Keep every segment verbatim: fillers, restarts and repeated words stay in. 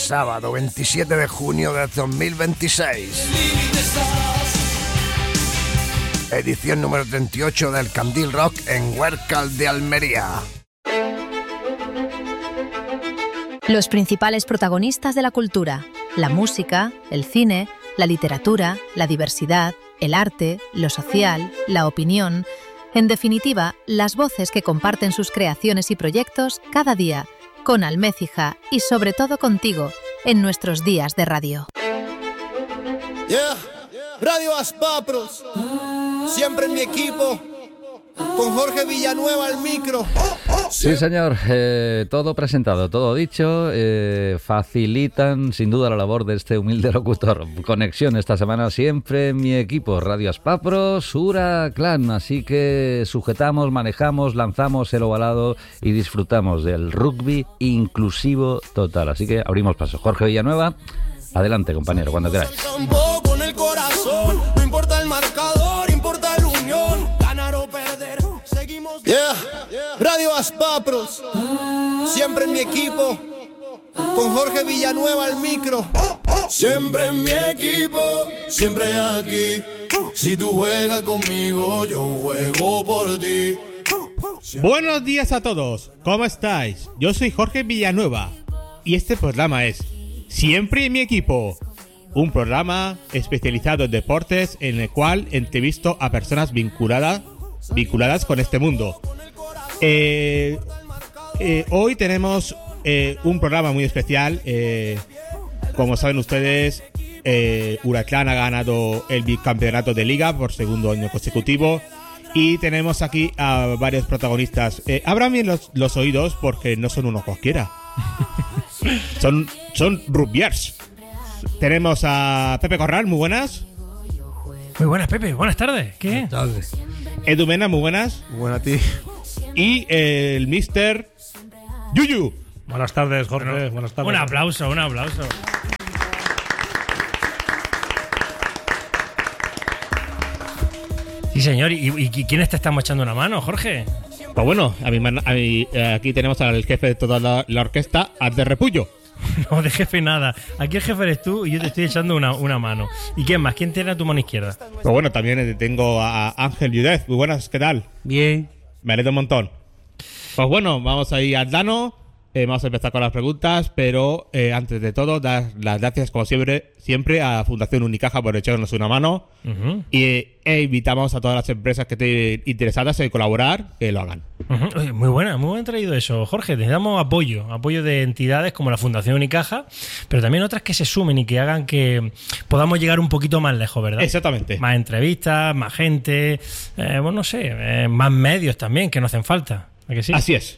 sábado veintisiete de junio de dos mil veintiséis. Edición número treinta y ocho del Candil Rock en Huércal de Almería. Los principales protagonistas de la cultura, la música, el cine, la literatura, la diversidad, el arte, lo social, la opinión, en definitiva, las voces que comparten sus creaciones y proyectos cada día, con Almécija y sobre todo contigo, en nuestros días de radio. Yeah, Radio Aspapros, siempre en mi equipo, con Jorge Villanueva al micro. Sí, señor, eh, todo presentado, todo dicho, eh, facilitan sin duda la labor de este humilde locutor. Conexión esta semana siempre en mi equipo, Radio Aspapros, Ura Clan, así que sujetamos, manejamos, lanzamos el ovalado y disfrutamos del rugby inclusivo total. Así que abrimos paso. Jorge Villanueva, adelante, compañero, cuando queráis. Con el corazón, no importa el marcador, importa la unión, ganar o perder, seguimos. Yeah, Radio Aspapros, siempre en mi equipo, con Jorge Villanueva al micro. Siempre en mi equipo, siempre aquí. Si tú juegas conmigo, yo juego por ti. Buenos días a todos, ¿cómo estáis? Yo soy Jorge Villanueva y este programa es Siempre en mi equipo, un programa especializado en deportes en el cual entrevisto a personas vinculadas, vinculadas con este mundo. Eh, eh, hoy tenemos eh, un programa muy especial. Eh, como saben ustedes, eh, Huracán ha ganado el bicampeonato de liga por segundo año consecutivo. Y tenemos aquí a varios protagonistas. Eh, abran bien los, los oídos porque no son unos cualquiera. Son, son rugbyers. Tenemos a Pepe Corral, muy buenas. Muy buenas, Pepe, buenas tardes. ¿Qué? Buenas tardes. Edu Mena, muy buenas. Muy buenas a ti. Y el mister Yuyu. Buenas tardes, Jorge. Bueno, buenas tardes. Un aplauso, un aplauso. Sí, señor. ¿Y, y quiénes te estamos echando una mano, Jorge? Pues bueno, a mi, a mi, aquí tenemos al jefe de toda la, la orquesta, Ander Repullo. No, de jefe nada. Aquí el jefe eres tú y yo te estoy echando una, una mano. ¿Y quién más? ¿Quién tiene a tu mano izquierda? Pues bueno, también tengo a Ángel Yudez. Muy buenas, ¿qué tal? Bien. Me alegro un montón. Pues bueno, vamos a ir al dano. Eh, vamos a empezar con las preguntas, pero eh, antes de todo, dar las gracias, como siempre, siempre a Fundación Unicaja por echarnos una mano. Uh-huh. Y eh, invitamos a todas las empresas que estén interesadas en colaborar, que lo hagan. Uh-huh. Oye, muy buena, muy buen traído eso, Jorge. Necesitamos apoyo, apoyo de entidades como la Fundación Unicaja, pero también otras que se sumen y que hagan que podamos llegar un poquito más lejos, ¿verdad? Exactamente. Más entrevistas, más gente, eh, bueno, no sé, eh, más medios también que no hacen falta. ¿A que sí? Así es.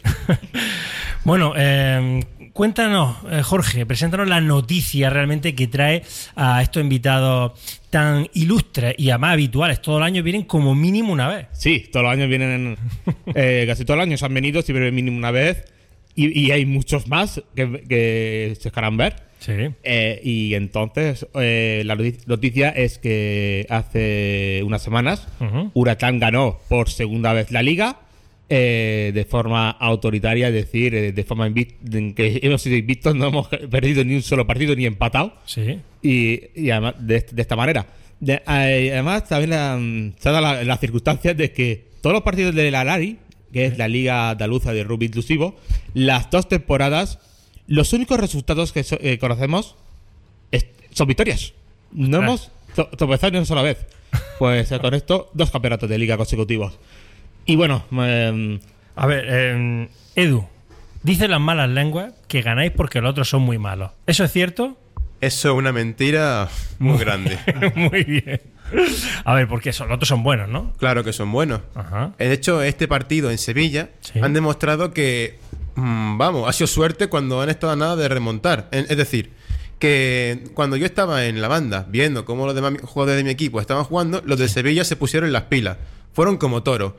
Bueno, eh, cuéntanos, eh, Jorge, preséntanos la noticia realmente que trae a estos invitados tan ilustres y además habituales. Todo el año vienen como mínimo una vez. Sí, todos los años vienen, eh, casi todos los años han venido siempre mínimo una vez y, y hay muchos más que, que se dejarán ver. Sí. Eh, y entonces eh, la noticia es que hace unas semanas uh-huh. Huracán ganó por segunda vez la liga. Eh, de forma autoritaria, es decir, eh, de forma invicta, en que hemos sido invictos, no hemos perdido ni un solo partido ni empatado. Sí. Y, y además de, de esta manera. De, eh, además, también la, se han dado las la circunstancias de que todos los partidos de la LARI, que es la Liga Andaluza de Rugby Inclusivo, las dos temporadas, los únicos resultados que so, eh, conocemos es, son victorias. No claro. hemos to- tropezado ni una sola vez. Pues eh, con esto, dos campeonatos de liga consecutivos. Y bueno, eh, a ver, eh, Edu, dicen las malas lenguas que ganáis porque los otros son muy malos. ¿Eso es cierto? Eso es una mentira muy grande. Muy bien. A ver, porque eso, los otros son buenos, ¿no? Claro que son buenos. Ajá. De hecho, este partido en Sevilla sí. han demostrado que, mmm, vamos, ha sido suerte cuando han estado a nada de remontar. Es decir, que cuando yo estaba en la banda viendo cómo los demás jugadores de mi equipo estaban jugando, los de Sevilla se pusieron las pilas. Fueron como toros.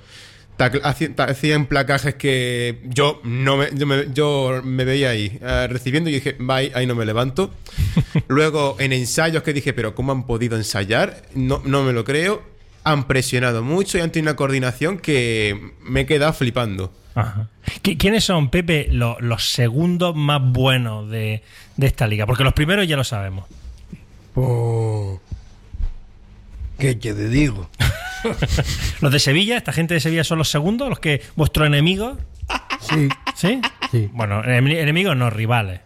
Hacían placajes que yo no me, yo me, yo me veía ahí uh, recibiendo y dije, bye, ahí no me levanto. Luego en ensayos que dije, pero ¿cómo han podido ensayar? No, no me lo creo. han presionado mucho y han tenido una coordinación que me he quedado flipando. Ajá. ¿Quiénes son, Pepe, los, los segundos más buenos de, de esta liga? Porque los primeros ya lo sabemos. Pues... ¿qué te digo? Los de Sevilla, esta gente de Sevilla son los segundos, los que vuestros enemigos. Sí. ¿Sí? Sí. Bueno, enemigos no, rivales.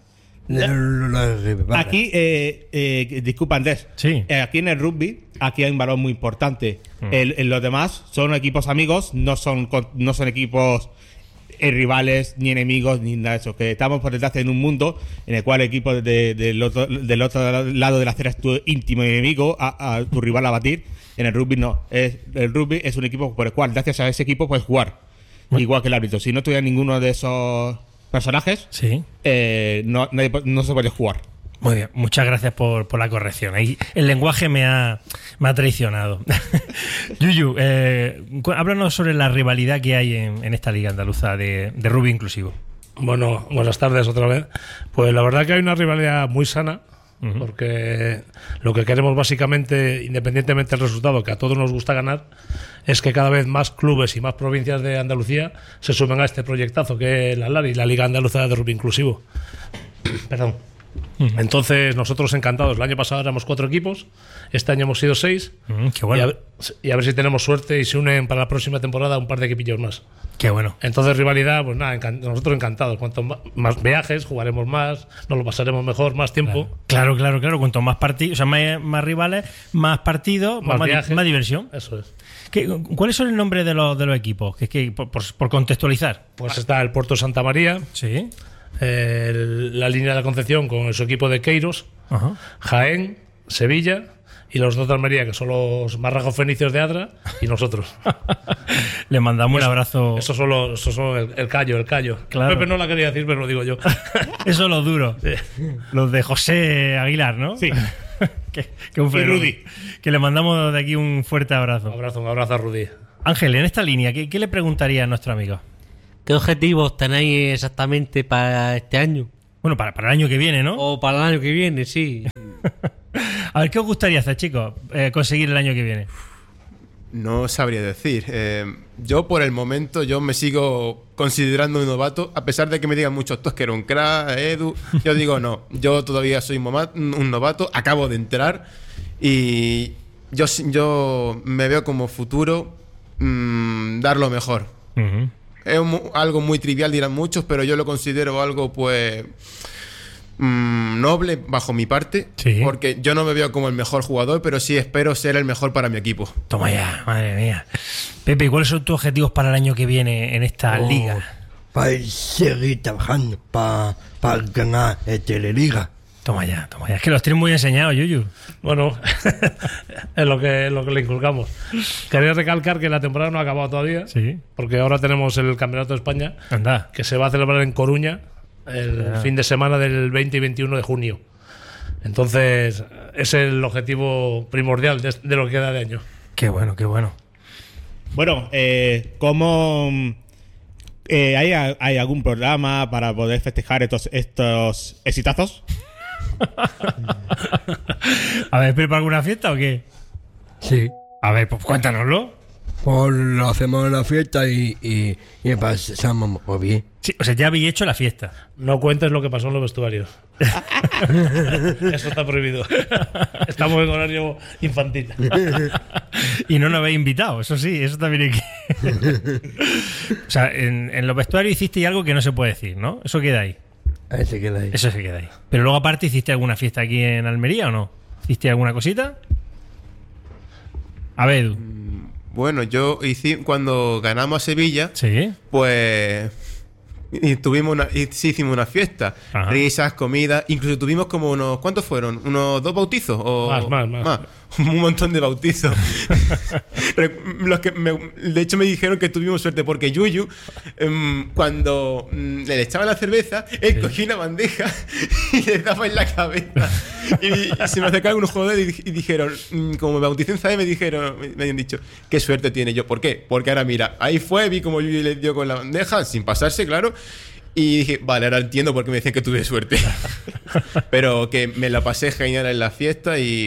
Aquí, eh, eh, disculpa Andrés, sí. eh, aquí en el rugby, aquí hay un valor muy importante. Mm. El, el, los demás son equipos amigos, no son, no son equipos eh, rivales, ni enemigos, ni nada de eso. Que estamos por detrás en un mundo en el cual el equipo de, de, del, otro, del otro lado de la acera es tu íntimo enemigo, a, a tu rival a batir. En el rugby no. Es, el rugby es un equipo por el cual, gracias a ese equipo, puedes jugar. Mm. Igual que el árbitro. Si no tuviera ninguno de esos personajes, sí. eh, no, no, no se puede jugar. Muy bien, muchas gracias por, por la corrección. Ahí el lenguaje me ha, me ha traicionado. Yuyu, eh, háblanos sobre la rivalidad que hay en, en esta liga andaluza de, de rugby inclusivo. Bueno, buenas tardes otra vez. Pues la verdad que hay una rivalidad muy sana, uh-huh. porque lo que queremos básicamente, independientemente del resultado, que a todos nos gusta ganar, es que cada vez más clubes y más provincias de Andalucía se sumen a este proyectazo que es la LARI, la Liga Andaluza de Rugby Inclusivo. Perdón. Entonces nosotros encantados. El año pasado éramos cuatro equipos, este año hemos sido seis. Mm, qué bueno. y, a ver, y a ver si tenemos suerte y se unen para la próxima temporada un par de equipillos más. Qué bueno. Entonces rivalidad, pues nada, encan- nosotros encantados. Cuanto más, más viajes, jugaremos más, nos lo pasaremos mejor, más tiempo. Claro, claro, claro. claro. Cuanto más partidos, o sea, más, más rivales, más partidos, más, más, viajes, más diversión. Eso es. ¿Qué, ¿Cuáles son el nombre de los de los equipos? Que es que por, por, por contextualizar. Pues está el Puerto Santa María. Sí. El, la línea de la Concepción con su equipo de Queiros, ajá. Jaén, Sevilla y los dos de Almería, que son los marrajos fenicios de Adra, y nosotros. Le mandamos eso, un abrazo. Eso son, los, eso son el, el callo, el callo. Claro. Pepe no la quería decir, pero lo digo yo. Eso es lo duro. Sí. Los de José Aguilar, ¿no? Sí. que, que, un y Rudy. Que le mandamos de aquí un fuerte abrazo. Un abrazo, un abrazo a Rudy. Ángel, en esta línea, ¿qué, qué le preguntaría a nuestro amigo? ¿Qué objetivos tenéis exactamente para este año? Bueno, para, para el año que viene, ¿no? O para el año que viene, sí. A ver, ¿qué os gustaría hacer, chicos? Eh, conseguir el año que viene. No sabría decir. Eh, yo, por el momento, yo me sigo considerando un novato, a pesar de que me digan muchos, tú es que eres un crack, Edu. Yo digo, no, yo todavía soy un novato, acabo de entrar y yo, yo me veo como futuro mmm, dar lo mejor. Uh-huh. Es un, algo muy trivial, dirán muchos, pero yo lo considero algo, pues, mmm, noble bajo mi parte. Sí. Porque yo no me veo como el mejor jugador, pero sí espero ser el mejor para mi equipo. Toma ya, madre mía. Pepe, ¿cuáles son tus objetivos para el año que viene en esta oh, liga? Para seguir trabajando, para, para ganar esta liga. Toma ya, toma ya. Es que los tienes muy enseñados, Yuyu. Bueno, es lo que, es lo que le inculcamos. Quería recalcar que la temporada no ha acabado todavía. Sí. Porque ahora tenemos el Campeonato de España. Anda. Que se va a celebrar en Coruña el ya. fin de semana del veinte y veintiuno de junio. Entonces, es el objetivo primordial de, de lo que queda de año. Qué bueno, qué bueno. Bueno, eh, ¿cómo eh, hay, hay algún programa para poder festejar estos, estos exitazos? A ver, ¿prepara alguna fiesta o qué? Sí. A ver, pues cuéntanoslo. Pues lo hacemos en la fiesta y, y, y pasamos muy bien. Sí, o sea, ya habéis hecho la fiesta. No cuentes lo que pasó en los vestuarios. Eso está prohibido. Estamos en horario infantil. Y no nos habéis invitado, eso sí, eso también hay que... O sea, en, en los vestuarios hicisteis algo que no se puede decir, ¿no? Eso queda ahí. Ahí se queda ahí. Eso se queda ahí. Pero luego aparte, ¿hiciste alguna fiesta aquí en Almería o no? ¿Hiciste alguna cosita? A ver, Edu. Bueno, yo hice, cuando ganamos a Sevilla, sí, pues y tuvimos una, y sí hicimos una fiesta, ajá, risas, comida, incluso tuvimos como unos, ¿cuántos fueron? ¿Unos dos bautizos? O, más, más, más, más. Un montón de bautizos. Los que me, de hecho me dijeron que tuvimos suerte porque Yuyu, um, cuando um, le echaba la cerveza, él sí. cogía una bandeja y le daba en la cabeza. Y, y se me acercaron unos jugadores y, y dijeron, um, como me bauticé en Zae, me dijeron, me, me habían dicho, qué suerte tiene yo. ¿Por qué? Porque ahora mira, ahí fue, vi como Yuyu le dio con la bandeja, sin pasarse, claro. Y dije, vale, ahora entiendo por qué me decían que tuve suerte. Pero que me la pasé genial en la fiesta y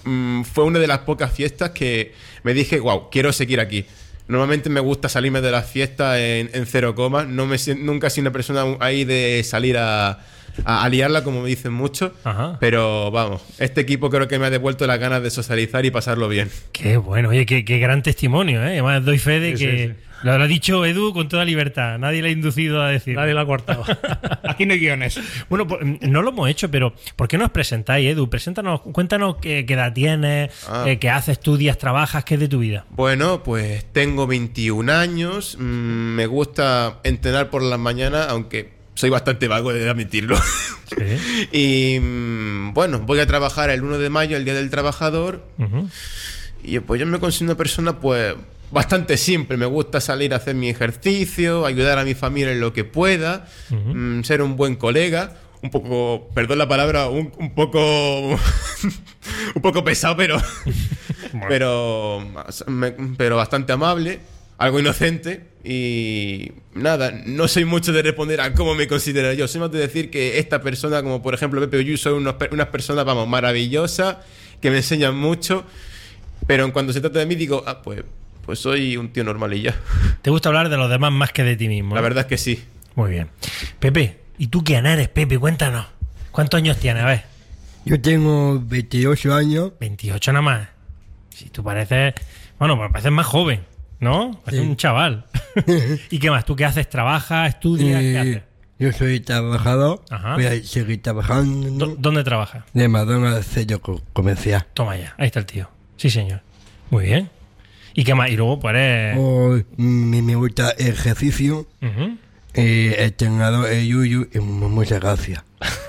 mmm, fue una de las pocas fiestas que me dije, wow, quiero seguir aquí. Normalmente me gusta salirme de las fiestas en, en cero coma. No me, nunca he sido una persona ahí de salir a, a, a liarla, como me dicen muchos. Ajá. Pero vamos, este equipo creo que me ha devuelto las ganas de socializar y pasarlo bien. Qué bueno, oye, qué, qué gran testimonio, ¿eh? Además doy fe de Sí, que... sí, sí. Lo ha dicho Edu con toda libertad. Nadie le ha inducido a decir. Nadie lo ha cortado. Aquí no hay guiones. Bueno, pues, no lo hemos hecho, pero ¿por qué no os presentáis, Edu? Preséntanos, cuéntanos qué, qué edad tienes, Ah. eh, qué haces, estudias, trabajas, qué es de tu vida. Bueno, pues tengo veintiún años, mmm, me gusta entrenar por las mañanas, aunque soy bastante vago, de admitirlo. Sí. Y mmm, bueno, voy a trabajar el uno de mayo, el Día del Trabajador, Uh-huh. y pues yo me considero una persona pues bastante simple. Me gusta salir a hacer mi ejercicio, ayudar a mi familia en lo que pueda, Uh-huh. mmm, ser un buen colega. Un poco, perdón la palabra, un, un poco un poco pesado, pero pero me- pero bastante amable, algo inocente. Y nada, no soy mucho de responder a cómo me considero yo, soy más de decir que esta persona, como por ejemplo Pepe o yo, son unos, per- unas personas, vamos, maravillosas, que me enseñan mucho, pero en cuando se trata de mí digo, ah, pues, pues soy un tío normal y ya. Te gusta hablar de los demás más que de ti mismo. La ¿eh? verdad es que sí. Muy bien. Pepe, ¿y tú quién eres, Pepe? Cuéntanos. ¿Cuántos años tienes? A ver. Yo tengo veintiocho años. veintiocho nada más. Si tú pareces... Bueno, pues pareces más joven, ¿no? Pareces Sí. un chaval. ¿Y qué más? ¿Tú qué haces? ¿Trabajas? ¿Estudias? ¿Qué Eh, haces? yo soy trabajador. Ajá. Voy a seguir trabajando. ¿Dó- ¿Dónde trabajas? De McDonald's sello co- comercial. Toma ya. Ahí está el tío. Sí, señor. Muy bien. ¿Y qué más? Y luego, pues eres... Oh, me, me gusta el ejercicio. Ujú. Eh, el entrenador es Yuyu. Y mu- muchas gracias.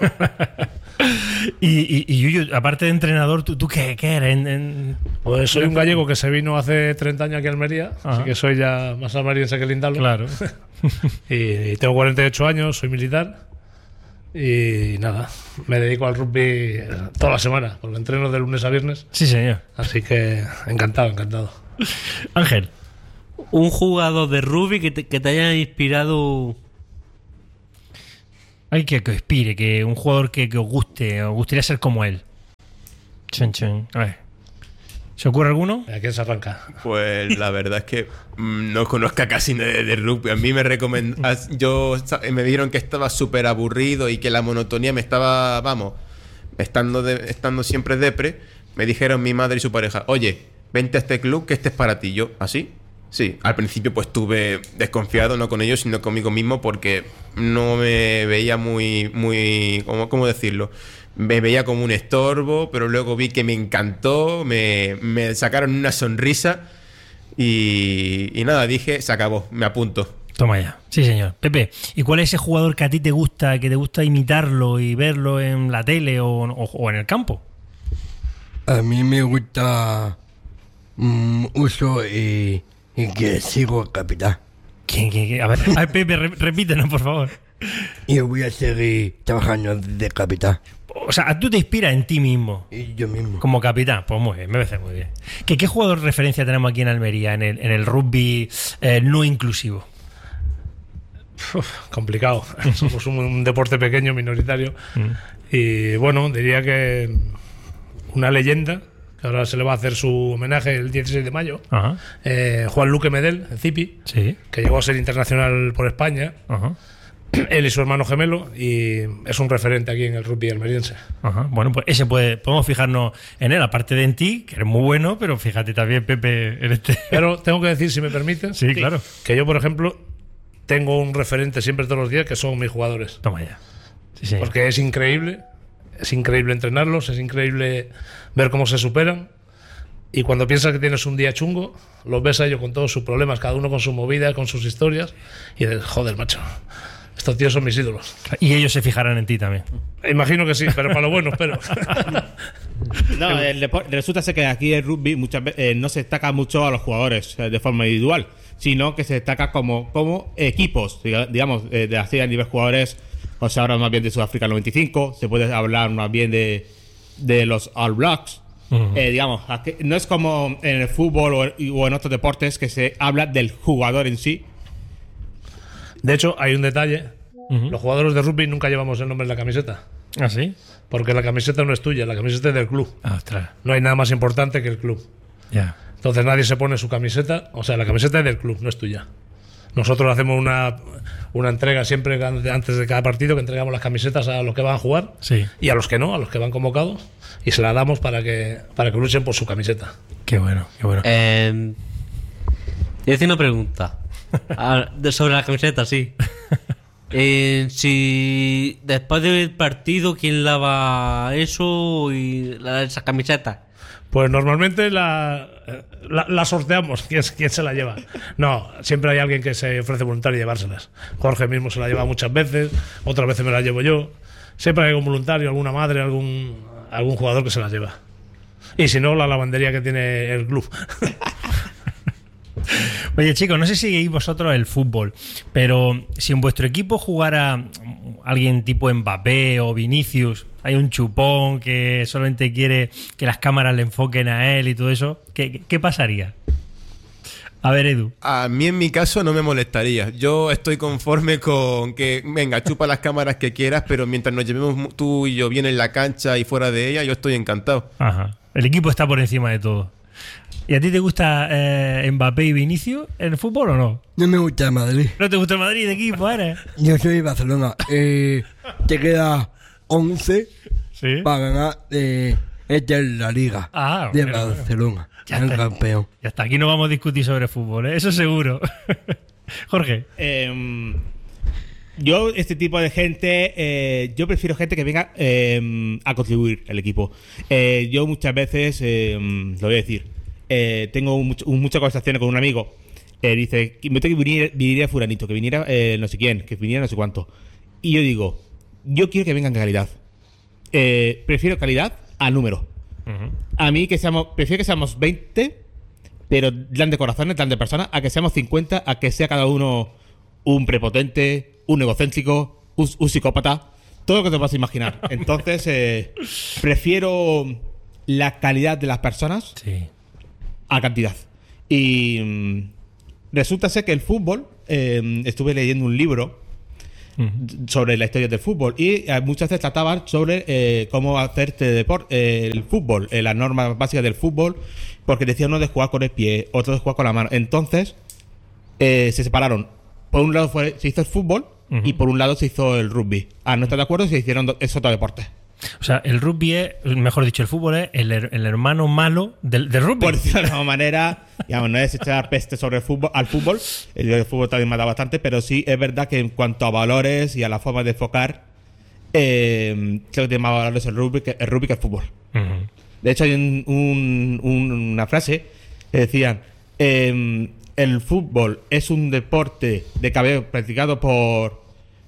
y, y, y Yuyu, aparte de entrenador, ¿tú, tú qué, qué eres? En- en- Pues soy un gallego que se vino hace treinta años aquí a Almería, Ajá. así que soy ya más almeriense que Lindalo. Claro. y, y tengo cuarenta y ocho años, soy militar. Y nada, me dedico al rugby toda la semana, porque entreno de lunes a viernes. Sí, señor. Así que encantado, encantado. Ángel. Un jugador de rugby que te, que te haya inspirado. Hay que, que os inspire, que un jugador que, que os guste, os gustaría ser como él. Chun, chun. A ver. ¿Se ocurre alguno? ¿A quién se arranca? Pues la verdad es que mm, no conozco a casi nadie de rugby. A mí me recomendaron, yo sa- me dijeron que estaba súper aburrido y que la monotonía me estaba, vamos, estando de- estando siempre depre. Me dijeron mi madre y su pareja, oye, vente a este club que este es para ti. Yo, ¿así? Sí, al principio pues estuve desconfiado, no con ellos, sino conmigo mismo, porque no me veía muy, muy, ¿cómo, cómo decirlo? Me veía como un estorbo, pero luego vi que me encantó, me, me sacaron una sonrisa y, y nada, dije, se acabó, me apunto. Toma ya. Sí, señor. Pepe, ¿y cuál es ese jugador que a ti te gusta, que te gusta imitarlo y verlo en la tele o, o- o en el campo? A mí me gusta mm, uso y, y que sigo al capitán. ¿Quién, quién, quién? A ver, a ver, Pepe, re- repítenos, por favor. Y voy a seguir trabajando de capitán. O sea, tú te inspiras en ti mismo. Y yo mismo. Como capitán, pues muy bien, me parece muy bien. ¿Qué, qué jugador de referencia tenemos aquí en Almería, en el, en el rugby eh, no inclusivo? Uf, complicado. Somos un, un deporte pequeño, minoritario. Y bueno, diría que una leyenda, que ahora se le va a hacer su homenaje el dieciséis de mayo. Ajá. Eh, Juan Luque Medel, el Zipi, Sí. que llegó a ser internacional por España. Ajá. Él y su hermano gemelo, y es un referente aquí en el rugby almeriense. Ajá. Bueno, pues ese puede, podemos fijarnos en él, aparte de en ti, que eres muy bueno, pero fíjate también, Pepe, en este. Pero tengo que decir, si me permites, Sí, claro. que yo, por ejemplo, tengo un referente siempre todos los días, que son mis jugadores. Toma ya. Sí, sí. Porque es increíble, es increíble entrenarlos, es increíble ver cómo se superan. Y cuando piensas que tienes un día chungo, los ves a ellos con todos sus problemas, cada uno con su movida, con sus historias, y dices, joder, macho, estos tíos son mis ídolos. Y ellos se fijarán en ti también. Imagino que sí, pero para lo bueno, espero. No, el depo- resulta ser que aquí el rugby muchas veces eh, no se destaca mucho a los jugadores eh, de forma individual, sino que se destaca como, como equipos, diga- digamos, eh, de así a nivel jugadores. O sea, habla más bien de Sudáfrica noventa y cinco, se puede hablar más bien de, de los All Blacks. Ujú. Eh, digamos, aquí- no es como en el fútbol o, o en otros deportes que se habla del jugador en sí. De hecho, hay un detalle. Ujú. Los jugadores de rugby nunca llevamos el nombre en la camiseta. ¿Ah, sí? Porque la camiseta no es tuya, la camiseta es del club. Ah, ostras. No hay nada más importante que el club. Ya. Entonces nadie se pone su camiseta, o sea, la camiseta es del club, no es tuya. Nosotros hacemos una, una entrega siempre antes de cada partido, que entregamos las camisetas a los que van a jugar, sí, y a los que no, a los que van convocados, y se la damos para que para que luchen por su camiseta. Qué bueno, qué bueno. Eh, yo hice una pregunta a, de, sobre la camiseta, sí. Eh, si después del partido, ¿quién lava eso y la, esa camiseta? Pues normalmente la, la, la sorteamos, ¿quién, quién se la lleva. No, siempre hay alguien que se ofrece voluntario a llevárselas. Jorge mismo se la lleva muchas veces, otras veces me la llevo yo. Siempre hay algún voluntario, alguna madre, algún, algún jugador que se las lleva. Y si no, la lavandería que tiene el club. Oye, chicos, no sé si seguís vosotros el fútbol, pero si en vuestro equipo jugara alguien tipo Mbappé o Vinicius, hay un chupón que solamente quiere que las cámaras le enfoquen a él y todo eso, ¿qué, qué pasaría? A ver, Edu. A mí en mi caso no me molestaría. Yo estoy conforme con que, venga, chupa las cámaras que quieras, pero mientras nos llevemos tú y yo bien en la cancha y fuera de ella, yo estoy encantado. Ajá. El equipo está por encima de todo. ¿Y a ti te gusta eh, Mbappé y Vinicius en el fútbol o no? No me gusta el Madrid. ¿No te gusta el Madrid de equipo, eres? Yo soy de Barcelona. Eh, te queda once ¿sí? para ganar eh, esta es la liga ah, de bueno, Barcelona. Ya el está. campeón. Y hasta aquí no vamos a discutir sobre fútbol, ¿eh? Eso seguro. Jorge. Eh, yo, este tipo de gente, eh, yo prefiero gente que venga eh, a contribuir al equipo. Eh, yo muchas veces, eh, lo voy a decir, eh, tengo much, muchas conversaciones con un amigo. Eh, dice, me tengo que venir, viniera fulanito, que viniera eh, no sé quién, que viniera no sé cuánto. Y yo digo, yo quiero que vengan de calidad. Eh, prefiero calidad a número. Uh-huh. A mí que seamos, prefiero que seamos veinte, pero dan de corazones, dan de personas, a que seamos cincuenta, a que sea cada uno un prepotente, un egocéntrico, un, un psicópata, todo lo que te vas a imaginar. Entonces, eh, prefiero la calidad de las personas sí. a cantidad. Y mm, resulta ser que el fútbol, eh, estuve leyendo un libro uh-huh. sobre la historia del fútbol y eh, muchas veces trataban sobre eh, cómo hacer este deporte, eh, el fútbol, eh, las normas básicas del fútbol, porque decía uno de jugar con el pie, otro de jugar con la mano. Entonces, eh, se separaron. Por un lado fue, se hizo el fútbol uh-huh. y por un lado se hizo el rugby. Ah, no estar de acuerdo, se hicieron do- esos dos deportes. O sea, el rugby es, mejor dicho, el fútbol es el, el hermano malo del, del rugby. Por decirlo de alguna manera, digamos, no es echar peste sobre el fútbol, al fútbol. El, el fútbol también me da bastante, pero sí es verdad que en cuanto a valores y a la forma de enfocar, eh, creo que tiene más valores el rugby que el, rugby que el fútbol. Uh-huh. De hecho, hay un, un, un, una frase que decían: eh, el fútbol es un deporte de cabello practicado por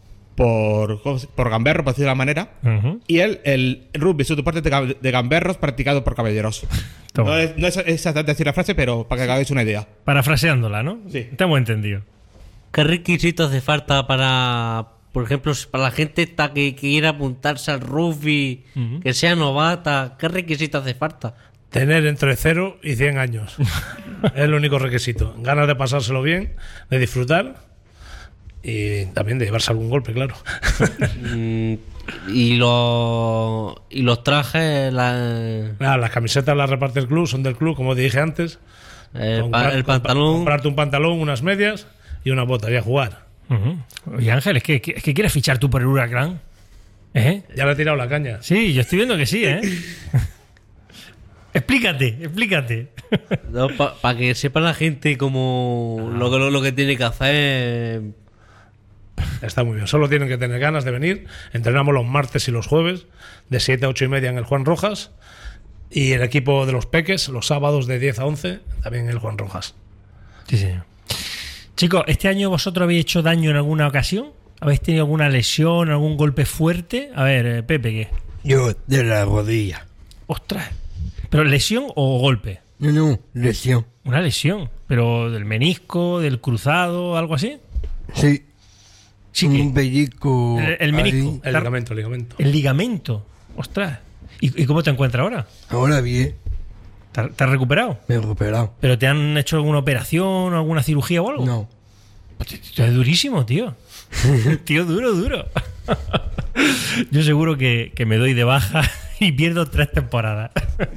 por, por gamberros, por decirlo de la manera, uh-huh. y el, el rugby es un deporte de, de gamberros practicado por caballeros. No es, no es exactamente decir la frase, pero para que hagáis una idea. Parafraseándola, ¿no? Sí. Te hemos entendido. ¿Qué requisitos hace falta para, por ejemplo, para la gente esta que quiera apuntarse al rugby, uh-huh. que sea novata? ¿Qué requisitos hace falta? Tener entre cero y cien años. Es el único requisito. Ganas de pasárselo bien, de disfrutar y también de llevarse algún golpe, claro. y, los, y los trajes... La... Ah, las camisetas las reparte el club, son del club, como te dije antes. El, Comprar, pa, el pantalón... Comprarte un pantalón, unas medias y una bota y a jugar. Uh-huh. Oye, Ángel, es que, es que quieres fichar tú por el Huracán. ¿Eh? Ya le he tirado la caña. Sí, yo estoy viendo que sí, ¿eh? Explícate, explícate. No, para pa que sepa la gente como ah. lo, lo, lo que tiene que hacer. Está muy bien. Solo tienen que tener ganas de venir. Entrenamos los martes y los jueves de siete a ocho y media en el Juan Rojas. Y el equipo de los Peques los sábados de diez a once también en el Juan Rojas. Sí, señor. Chicos, ¿este año vosotros habéis hecho daño en alguna ocasión? ¿Habéis tenido alguna lesión, algún golpe fuerte? A ver, eh, Pepe, ¿qué? Yo, de la rodilla. Ostras. ¿Pero lesión o golpe? No, no, lesión. Una lesión. ¿Pero del menisco, del cruzado, algo así? Sí. Sí, un pellizco. El, el menisco. El ligamento, el ligamento. El ligamento. Ostras. ¿Y, y cómo te encuentras ahora? Ahora bien. ¿Te, te has recuperado? Me he recuperado. ¿Pero te han hecho alguna operación, alguna cirugía o algo? No. Esto es durísimo, tío. Tío, duro, duro. Yo seguro que, que me doy de baja y pierdo tres temporadas.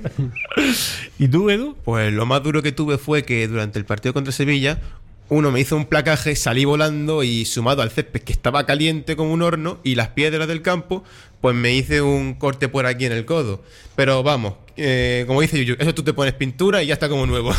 ¿Y tú, Edu? Pues lo más duro que tuve fue que durante el partido contra Sevilla, uno me hizo un placaje, salí volando y sumado al césped que estaba caliente como un horno y las piedras del campo, pues me hice un corte por aquí en el codo. Pero vamos, eh, como dice Yuyu, eso tú te pones pintura y ya está como nuevo.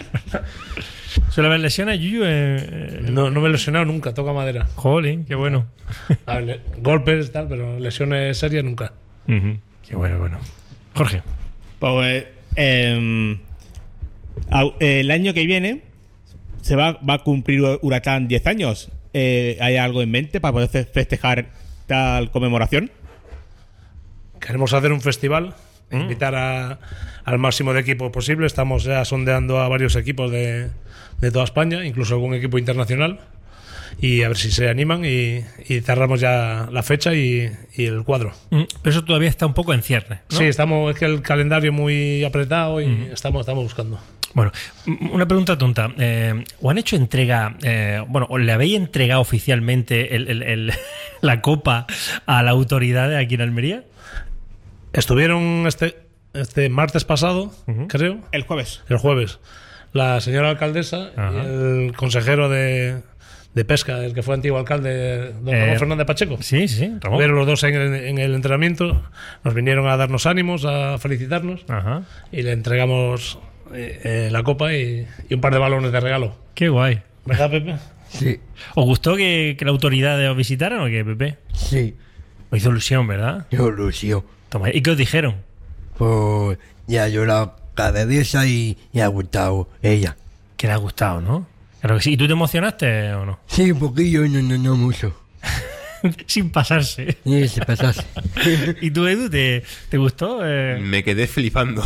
¿Suele haber lesiones, Yuyu? Eh, No, no me he lesionado nunca, toca madera. Jolín, qué bueno. A ver, le- golpes, tal, pero lesiones serias nunca. Ujú. Qué bueno, bueno. Jorge. Pues eh, au- el año que viene se va, va a cumplir Huracán diez años. Eh, ¿Hay algo en mente para poder fe- festejar tal conmemoración? Queremos hacer un festival, invitar a- al máximo de equipos posible. Estamos ya sondeando a varios equipos de, de toda España, incluso algún equipo internacional. Y a ver si se animan y, y cerramos ya la fecha y, y el cuadro. Mm, Pero eso todavía está un poco en cierre, ¿no? Sí, estamos, es que el calendario muy apretado y estamos, estamos buscando. Bueno, m- una pregunta tonta. Eh, ¿O han hecho entrega, eh, bueno, o le habéis entregado oficialmente el- el- el- la copa a las autoridades aquí en Almería? Estuvieron este, este martes pasado, creo, El jueves. el jueves, la señora alcaldesa Ajá. y el consejero de, de pesca, el que fue antiguo alcalde, don Eh, Ramón Fernández Pacheco. Sí, sí, Ramón. Estuvieron los dos en el, en el entrenamiento, nos vinieron a darnos ánimos, a felicitarnos Ajá. y le entregamos eh, eh, la copa y, y un par de balones de regalo. Qué guay. ¿Verdad, Pepe? Sí, ¿Os gustó que, que la autoridad os visitaran o qué, Pepe? sí, Os hizo ilusión, ¿verdad? yo Lucio. Toma, ¿y qué os dijeron? Pues ya yo la cabeza y, y ha gustado ella. Que le ha gustado, ¿no? Claro que sí. ¿Y tú te emocionaste o no? Sí, un poquillo, no, no, no mucho. Sin pasarse. Sí, se pasase. ¿Y tú, Edu, te, te gustó? Eh, Me quedé flipando.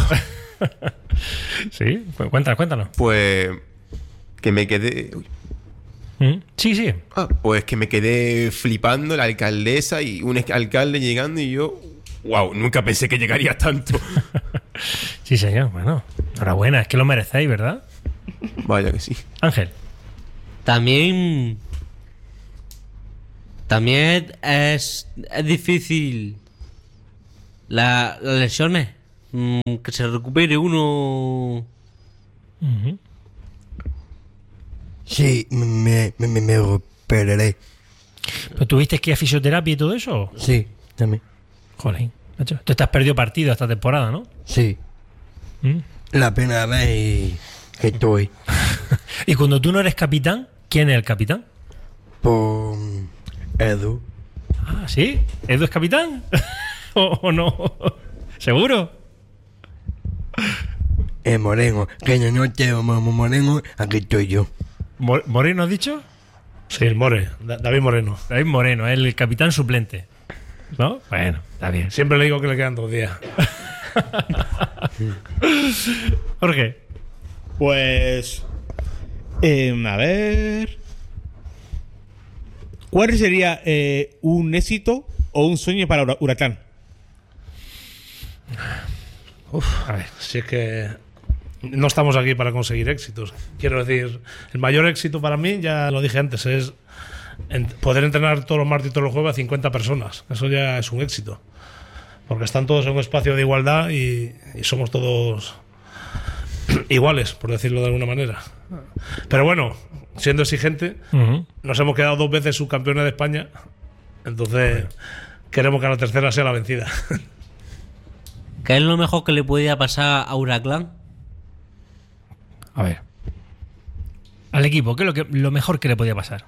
sí, pues cuéntanos, cuéntanos. Pues que me quedé... uy. ¿Mm? Sí, sí. Ah, pues que me quedé flipando, la alcaldesa y un ex- alcalde llegando y yo... ¡Wow! Nunca pensé que llegaría tanto. Sí, señor. Bueno, enhorabuena. Es que lo merecéis, ¿verdad? Vaya que sí. Ángel. También. También es, es difícil la- las lesiones. Mm, que se recupere uno. Ujú. Sí, me, me, me, me recuperaré. ¿Pero tuviste que ir a fisioterapia y todo eso? Sí, también. Joder, macho. Tú te has perdido partido esta temporada, ¿no? Sí, ¿Mm? la pena vez que estoy. Y cuando tú no eres capitán, ¿quién es el capitán? Por Edu. Ah, ¿sí? ¿Edu es capitán? ¿O, o no? ¿Seguro? El Moreno, que no noche Moreno, aquí estoy yo. Mo- ¿Moreno has dicho? Sí, el More, Da- David Moreno. David Moreno, el capitán suplente. ¿No? Bueno, está bien. Siempre le digo que le quedan dos días. Jorge. Pues. eh, a ver. ¿Cuál sería eh, un éxito o un sueño para Hura- Huracán? Uf, a ver, si es que no estamos aquí para conseguir éxitos. Quiero decir, el mayor éxito para mí, ya lo dije antes, es en- poder entrenar todos los martes y todos los jueves a cincuenta personas. Eso ya es un éxito. Porque están todos en un espacio de igualdad y, y somos todos iguales, por decirlo de alguna manera. Pero bueno, siendo exigente, Ujú. nos hemos quedado dos veces subcampeones de España. Entonces, queremos que la tercera sea la vencida. ¿Qué es lo mejor que le podía pasar a Huracán? A ver. Al equipo, ¿qué es lo, que, lo mejor que le podía pasar?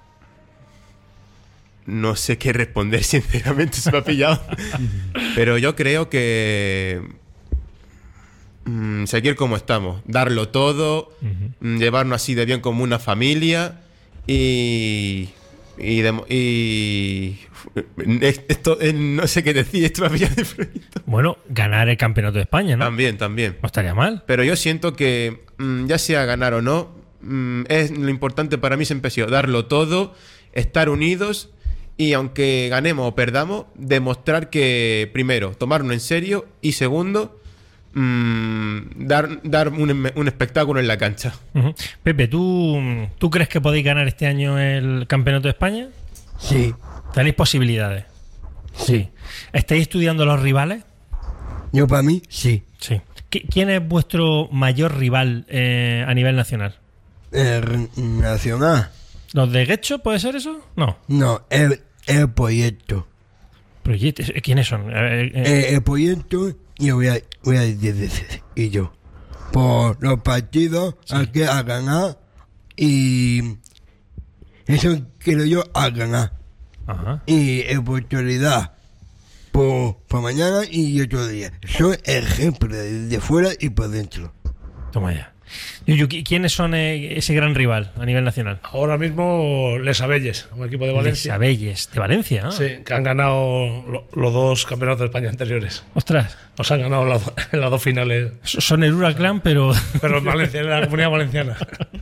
No sé qué responder, sinceramente, se me ha pillado. Pero yo creo que... mm, seguir como estamos. Darlo todo, mm, llevarnos así de bien como una familia y... Y... demo- y esto, eh, no sé qué decir, esto me ha pillado de frente. Bueno, ganar el campeonato de España, ¿no? También, también. No estaría mal. Pero yo siento que, mm, ya sea ganar o no, mm, es lo importante para mí siempre ha sido darlo todo, estar unidos y aunque ganemos o perdamos, demostrar que, primero, tomarnos en serio y segundo, mm, dar, dar un, un espectáculo en la cancha. Ujú. Pepe, ¿tú, ¿tú crees que podéis ganar este año el campeonato de España? Sí, ¿Tenéis posibilidades? Sí. ¿Estáis estudiando los rivales? Yo para mí, sí. Sí. ¿Quién es vuestro mayor rival eh, a nivel nacional? El nacional. ¿Los de Guecho puede ser eso? No. No, el, el proyecto. ¿Proyecto? ¿Quiénes son? Eh, eh. El, el proyecto y voy a, voy a decir y yo. Por los partidos sí. Hay que a ganar y eso quiero yo a ganar. Ajá. Y en oportunidad por, por mañana y otro día. Soy ejemplo de, de fuera y por dentro. Toma ya. Yuyu, ¿quiénes son eh, ese gran rival a nivel nacional? Ahora mismo Les Abelles, un equipo de Valencia. Les Abelles, de Valencia, ¿no? Sí, que han ganado lo, los dos campeonatos de España anteriores. Ostras. Nos han ganado la, en las dos finales. Son el Huracán, pero... Pero en Valencia, en la Comunidad Valenciana.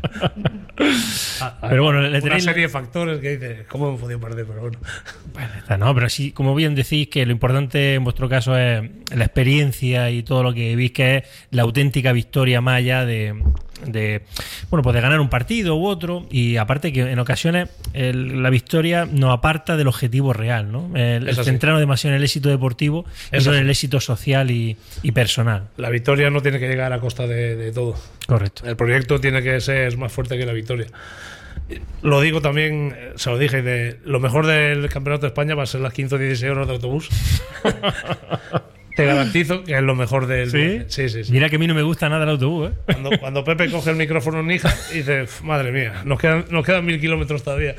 Pero bueno, le una tenéis... serie de factores que dice, ¿cómo hemos podido perder? Pero bueno. Bueno, está, no, pero sí, como bien decís, que lo importante en vuestro caso es la experiencia y todo lo que vivís, que es la auténtica victoria maya de... de bueno pues de ganar un partido u otro, y aparte que en ocasiones el, la victoria nos aparta del objetivo real, ¿no? El, el centrarnos demasiado en el éxito deportivo y no en el éxito social y, y personal. La victoria no tiene que llegar a costa de, de todo. Correcto. El proyecto tiene que ser más fuerte que la victoria. Lo digo también, se lo dije, de lo mejor del Campeonato de España va a ser las quince o dieciséis horas de autobús. Te garantizo que es lo mejor del... ¿Sí? Sí, sí, sí. Mira que a mí no me gusta nada el autobús, ¿eh? Cuando, cuando Pepe coge el micrófono en Níjar y dice, madre mía, nos quedan, nos quedan mil kilómetros todavía.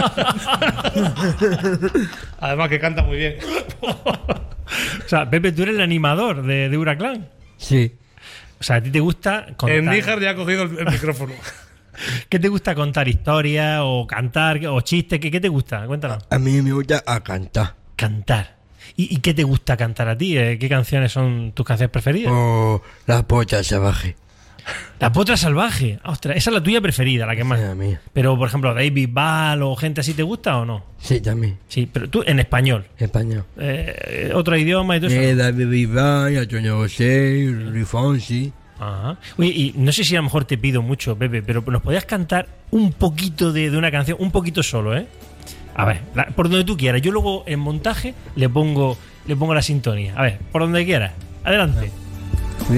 Además que canta muy bien. O sea, Pepe, tú eres el animador de, de Huracán. Sí. O sea, a ti te gusta contar... En Níjar ya ha cogido el, el micrófono. ¿Qué te gusta contar? ¿Historias o cantar o chistes? ¿Qué, qué te gusta? Cuéntanos. A mí me gusta a cantar. Cantar. ¿Y, ¿Y qué te gusta cantar a ti? ¿Qué canciones son tus canciones preferidas? Oh, La Potra Salvaje. La Potra Salvaje. Ostras, esa es la tuya preferida, la que más. Sí, la mía. Pero, por ejemplo, David Val o gente así, ¿te gusta o no? Sí, también. Sí, pero tú en español. Español. Eh, otro idioma y todo eso. Eh, David Bisbal, Antonio José, Luis Fonsi. Ajá. Oye, y no sé si a lo mejor te pido mucho, Pepe, pero ¿nos podías cantar un poquito de, de una canción? Un poquito solo, ¿eh? A ver, la, por donde tú quieras. Yo luego en montaje le pongo, le pongo la sintonía. A ver, por donde quieras. Adelante.